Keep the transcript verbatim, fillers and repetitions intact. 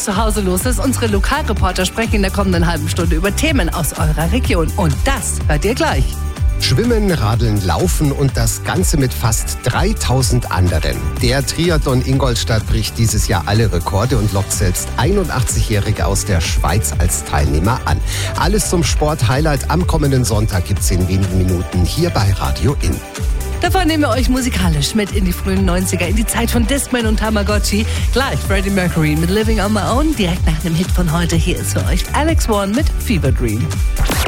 was zu Hause los ist. Unsere Lokalreporter sprechen in der kommenden halben Stunde über Themen aus eurer Region. Und das hört ihr gleich. Schwimmen, Radeln, Laufen und das Ganze mit fast dreitausend anderen. Der Triathlon Ingolstadt bricht dieses Jahr alle Rekorde und lockt selbst einundachtzigjährige aus der Schweiz als Teilnehmer an. Alles zum Sport-Highlight am kommenden Sonntag gibt's in wenigen Minuten hier bei Radio In. Davon nehmen wir euch musikalisch mit in die frühen neunziger, in die Zeit von Discman und Tamagotchi. Gleich Freddie Mercury mit Living on My Own. Direkt nach dem Hit von heute hier ist für euch Alex Warren mit Fever Dream.